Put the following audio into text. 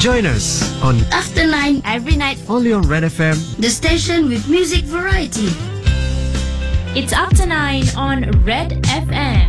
Join us on After 9, Every night, only on Red FM. the station with music variety. it's After 9 on Red FM.